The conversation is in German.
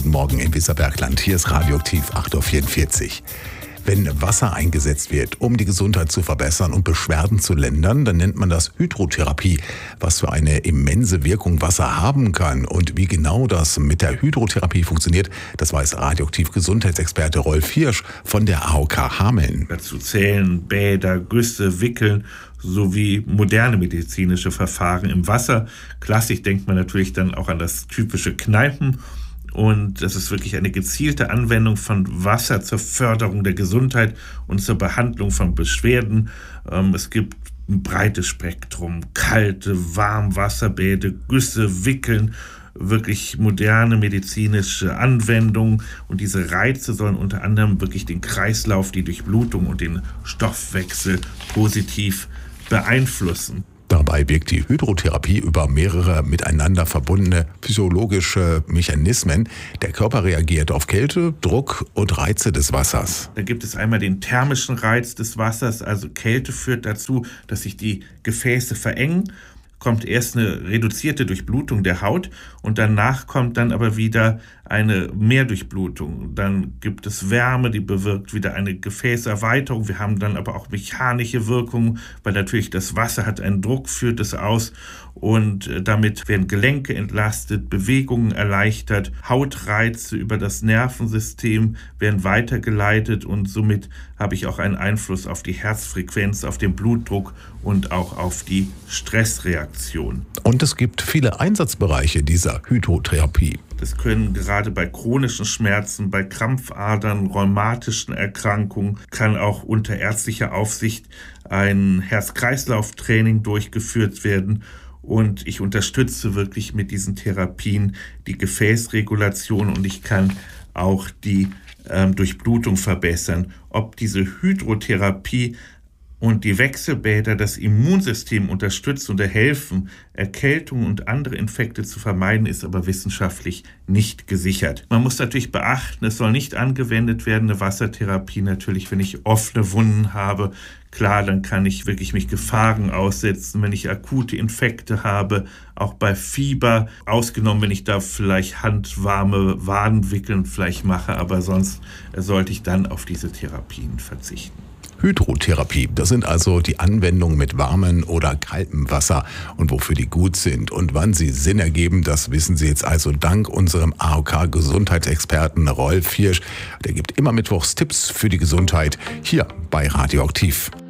guten Morgen in Weserbergland. Hier ist Radioaktiv 8.44 Uhr. Wenn Wasser eingesetzt wird, um die Gesundheit zu verbessern und Beschwerden zu lindern, dann nennt man das Hydrotherapie. Was für eine immense Wirkung Wasser haben kann und wie genau das mit der Hydrotherapie funktioniert, das weiß Radioaktiv-Gesundheitsexperte Rolf Hirsch von der AOK Hameln. Dazu zählen Bäder, Güsse, Wickeln sowie moderne medizinische Verfahren im Wasser. Klassisch denkt man natürlich dann auch an das typische Kneipen. Und das ist wirklich eine gezielte Anwendung von Wasser zur Förderung der Gesundheit und zur Behandlung von Beschwerden. Es gibt ein breites Spektrum, kalte, Warmwasserbäder, Güsse, Wickeln, wirklich moderne medizinische Anwendungen. Und diese Reize sollen unter anderem wirklich den Kreislauf, die Durchblutung und den Stoffwechsel positiv beeinflussen. Dabei wirkt die Hydrotherapie über mehrere miteinander verbundene physiologische Mechanismen. Der Körper reagiert auf Kälte, Druck und Reize des Wassers. Da gibt es einmal den thermischen Reiz des Wassers, also Kälte führt dazu, dass sich die Gefäße verengen. Kommt erst eine reduzierte Durchblutung der Haut und danach kommt dann aber wieder eine Mehrdurchblutung. Dann gibt es Wärme, die bewirkt wieder eine Gefäßerweiterung. Wir haben dann aber auch mechanische Wirkungen, weil natürlich das Wasser hat einen Druck, führt es aus und damit werden Gelenke entlastet, Bewegungen erleichtert, Hautreize über das Nervensystem werden weitergeleitet und somit habe ich auch einen Einfluss auf die Herzfrequenz, auf den Blutdruck und auch auf die Stressreaktion. Und es gibt viele Einsatzbereiche dieser Hydrotherapie. Das können gerade bei chronischen Schmerzen, bei Krampfadern, rheumatischen Erkrankungen, kann auch unter ärztlicher Aufsicht ein Herz-Kreislauf-Training durchgeführt werden. Und ich unterstütze wirklich mit diesen Therapien die Gefäßregulation und ich kann auch die Durchblutung verbessern. Ob diese Hydrotherapie und die Wechselbäder das Immunsystem unterstützen und helfen, Erkältungen und andere Infekte zu vermeiden, ist aber wissenschaftlich nicht gesichert. Man muss natürlich beachten, es soll nicht angewendet werden, eine Wassertherapie natürlich, wenn ich offene Wunden habe. Klar, dann kann ich wirklich mich Gefahren aussetzen, wenn ich akute Infekte habe, auch bei Fieber, ausgenommen, wenn ich da vielleicht handwarme Wadenwickeln vielleicht mache, aber sonst sollte ich dann auf diese Therapien verzichten. Hydrotherapie, das sind also die Anwendungen mit warmem oder kaltem Wasser und wofür die gut sind und wann sie Sinn ergeben, das wissen Sie jetzt also dank unserem AOK-Gesundheitsexperten Rolf Hirsch. Der gibt immer mittwochs Tipps für die Gesundheit hier bei Radioaktiv.